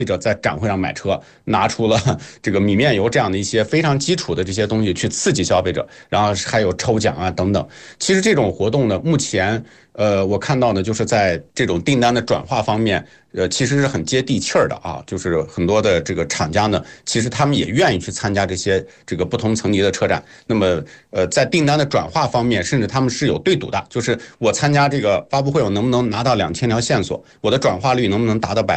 者在展会上买车，拿出了这个米面油这样的一些非常基础的这些东西去刺激消费者，然后还有抽奖啊等等。其实这种活动呢，目前我看到呢，就是在这种订单的转化方面，其实是很接地气儿的啊。就是很多的这个厂家呢，其实他们也愿意去参加这个不同层级的车展。那么在订单的转化方面，甚至他们是有对赌的，就是我参加这个发布会，我能不能拿到2000条线索，我的转化率能不能达到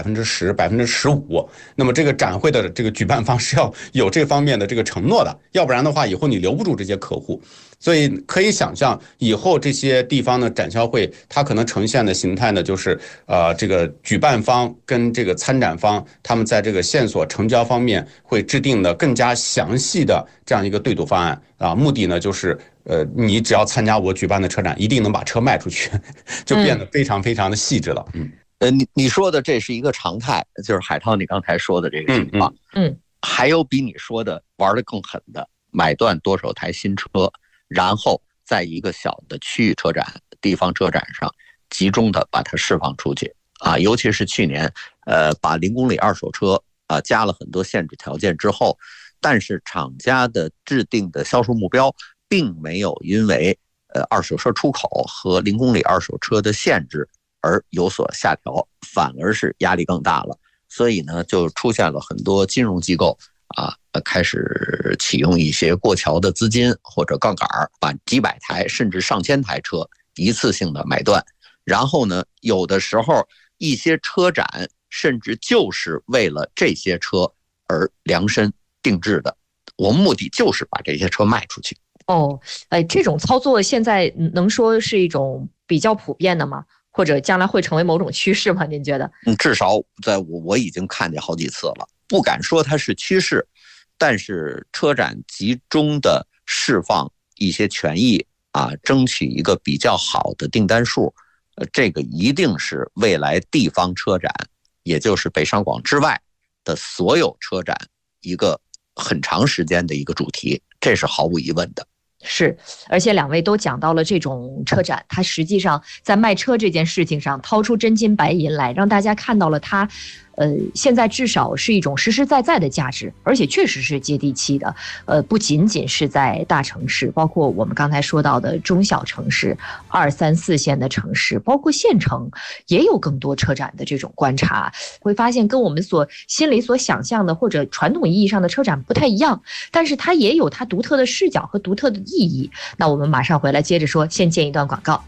10%、15%？那么这个展会的这个举办方是要有这方面的这个承诺的，要不然的话，以后你留不住这些客户。所以可以想象，以后这些地方的展销会，它可能呈现的形态呢，就是这个举办方跟这个参展方，他们在这个线索成交方面会制定的更加详细的这样一个对赌方案啊，目的呢就是你只要参加我举办的车展，一定能把车卖出去，就变得非常非常的细致了。 你说的这是一个常态，就是海涛你刚才说的这个情况。还有比你说的玩得更狠的，买断多少台新车，然后在一个小的区域车展、地方车展上集中的把它释放出去啊！尤其是去年，把0公里二手车加了很多限制条件之后，但是厂家的制定的销售目标并没有因为二手车出口和0公里二手车的限制而有所下调，反而是压力更大了。所以呢，就出现了很多金融机构开始启用一些过桥的资金或者杠杆，把几百台甚至上千台车一次性的买断。然后呢，有的时候一些车展甚至就是为了这些车而量身定制的，我们目的就是把这些车卖出去。 这种操作现在能说是一种比较普遍的吗？或者将来会成为某种趋势吗？您觉得？ 至少在我已经看见好几次了，不敢说它是趋势，但是车展集中的释放一些权益争取一个比较好的订单数，这个一定是未来地方车展，也就是北上广之外的所有车展一个很长时间的一个主题，这是毫无疑问的。 是，而且两位都讲到了这种车展，它实际上在卖车这件事情上掏出真金白银来，让大家看到了它现在至少是一种实实在在的价值，而且确实是接地气的。不仅仅是在大城市，包括我们刚才说到的中小城市、2、3、4线的城市，包括县城，也有更多车展的这种观察。会发现跟我们心里所想象的或者传统意义上的车展不太一样，但是它也有它独特的视角和独特的意义。那我们马上回来接着说，先见一段广告。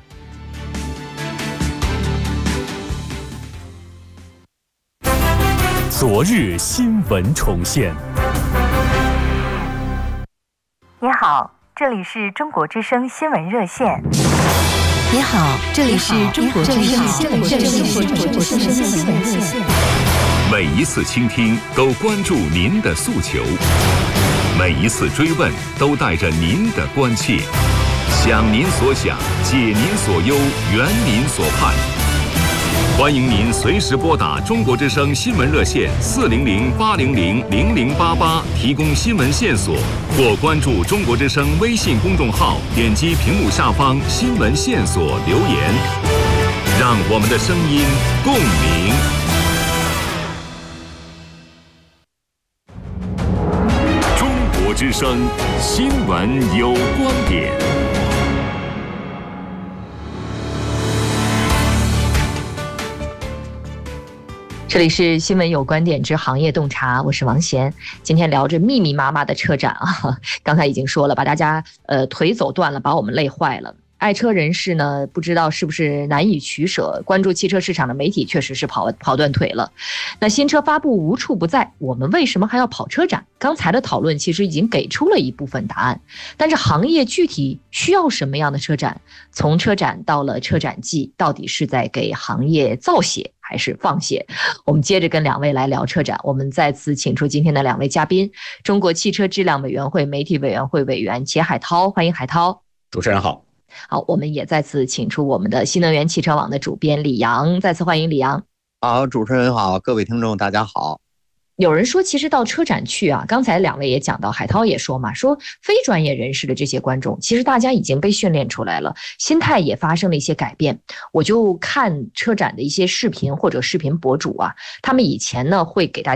昨日新闻重现。 你好，这里是中国之声新闻热线。 你好，这里是中国之声新闻热线。 每一次倾听都关注您的诉求，每一次追问都带着您的关切，想您所想，解您所忧，圆您所盼。欢迎您随时拨打中国之声新闻热线400-800-0088提供新闻线索，或关注中国之声微信公众号，点击屏幕下方新闻线索留言，让我们的声音共鸣。中国之声新闻有观点。 这里是新闻有观点之行业洞察，我是王贤。今天聊着密密麻麻的车展刚才已经说了，把大家腿走断了，把我们累坏了。爱车人士呢，不知道是不是难以取舍，关注汽车市场的媒体确实是跑断腿了。那新车发布无处不在，我们为什么还要跑车展？刚才的讨论其实已经给出了一部分答案，但是行业具体需要什么样的车展？从车展到了车展季，到底是在给行业造血还是放血？我们接着跟两位来聊车展。我们再次请出今天的两位嘉宾，中国汽车质量委员会媒体委员会委员钱海涛，欢迎海涛。 主持人好。 好，我们也再次请出我们的新能源汽车网的主编李阳，再次欢迎李阳。 好，主持人好，各位听众大家好。 有人说，其实到车展去啊，刚才2位也讲到，海涛也说嘛，说非专业人士的这些观众，其实大家已经被训练出来了，心态也发生了一些改变。我就看车展的一些视频或者视频博主啊，他们以前呢会给大家